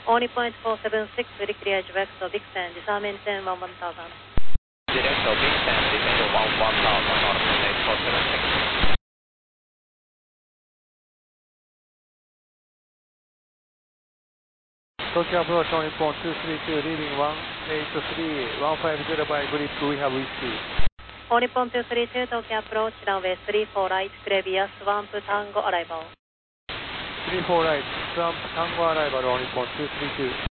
All Nippon 8476, very clear direct to Vixen, disarm maintain 11000. Direct to Vixen, descend 11000 on 8476. Tokyo approach on Nippon 232, leading 183, 150 by grip, we have issue. All Nippon 232, Tokyo approach, runway 34 right, clear via Swamp Tango arrival. 34 right, Swamp Tango arrival on Nippon 232.